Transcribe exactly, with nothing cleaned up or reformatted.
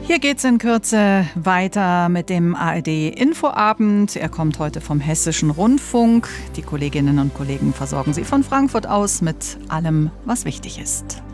Hier geht's in Kürze weiter mit dem A R D-Infoabend. Er kommt heute vom Hessischen Rundfunk. Die Kolleginnen und Kollegen versorgen Sie von Frankfurt aus mit allem, was wichtig ist.